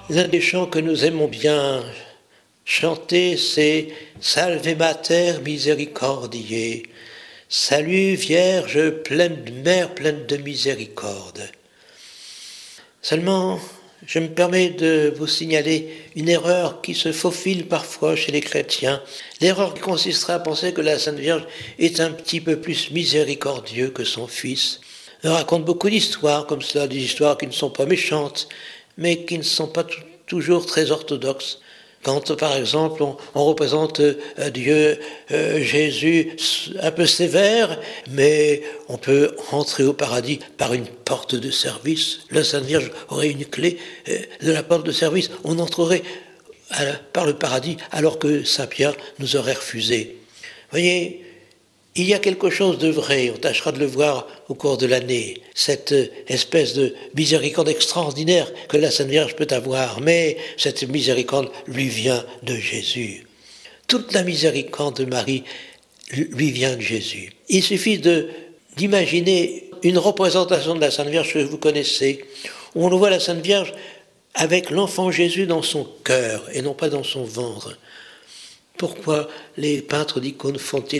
L'un des chants que nous aimons bien chanter, c'est « Salve Mater Misericordiae ». Salut Vierge pleine de mère, pleine de miséricorde. Seulement, je me permets de vous signaler une erreur qui se faufile parfois chez les chrétiens. L'erreur qui consistera à penser que la Sainte Vierge est un petit peu plus miséricordieux que son Fils. On raconte beaucoup d'histoires comme cela, des histoires qui ne sont pas méchantes, mais qui ne sont pas toujours très orthodoxes. Quand, par exemple, on représente Dieu, Jésus, un peu sévère, mais on peut rentrer au paradis par une porte de service. La Sainte Vierge aurait une clé de la porte de service. On entrerait par le paradis, alors que Saint Pierre nous aurait refusé. Vous voyez, il y a quelque chose de vrai, on tâchera de le voir au cours de l'année, cette espèce de miséricorde extraordinaire que la Sainte Vierge peut avoir, mais cette miséricorde lui vient de Jésus. Toute la miséricorde de Marie lui vient de Jésus. Il suffit d'imaginer une représentation de la Sainte Vierge que vous connaissez, où on voit la Sainte Vierge avec l'enfant Jésus dans son cœur et non pas dans son ventre. Pourquoi les peintres d'icônes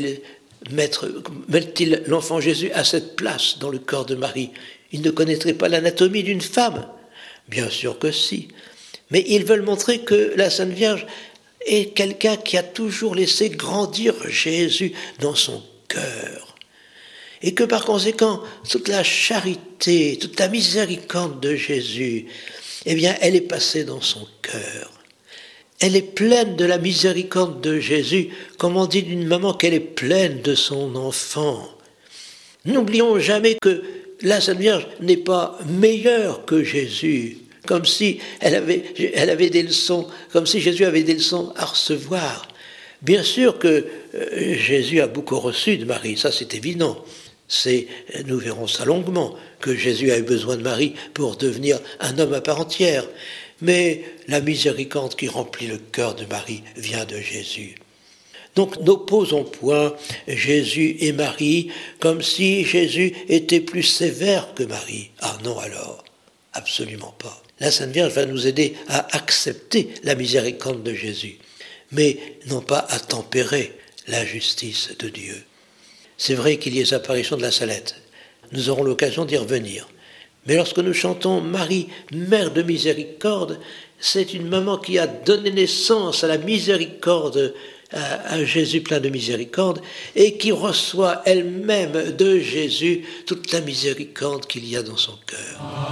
mettent-ils l'enfant Jésus à cette place dans le corps de Marie? Ils ne connaîtraient pas l'anatomie d'une femme. Bien sûr que si. Mais ils veulent montrer que la Sainte Vierge est quelqu'un qui a toujours laissé grandir Jésus dans son cœur. Et que par conséquent, toute la charité, toute la miséricorde de Jésus, eh bien, elle est passée dans son cœur. Elle est pleine de la miséricorde de Jésus, comme on dit d'une maman qu'elle est pleine de son enfant. N'oublions jamais que la Sainte Vierge n'est pas meilleure que Jésus, comme si elle avait des leçons, comme si Jésus avait des leçons à recevoir. Bien sûr que Jésus a beaucoup reçu de Marie, ça c'est évident. Nous verrons ça longuement, que Jésus a eu besoin de Marie pour devenir un homme à part entière. Mais la miséricorde qui remplit le cœur de Marie vient de Jésus. Donc n'opposons point Jésus et Marie comme si Jésus était plus sévère que Marie. Ah non alors, absolument pas. La Sainte Vierge va nous aider à accepter la miséricorde de Jésus, mais non pas à tempérer la justice de Dieu. C'est vrai qu'il y a les apparitions de la Salette. Nous aurons l'occasion d'y revenir. Mais lorsque nous chantons Marie, Mère de miséricorde, c'est une maman qui a donné naissance à la miséricorde, à Jésus plein de miséricorde, et qui reçoit elle-même de Jésus toute la miséricorde qu'il y a dans son cœur.